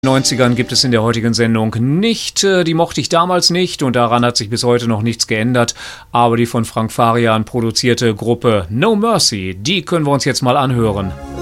90ern gibt es in der heutigen Sendung nicht. Die mochte ich damals nicht und daran hat sich bis heute noch nichts geändert. Aber die von Frank Farian produzierte Gruppe No Mercy, die können wir uns jetzt mal anhören.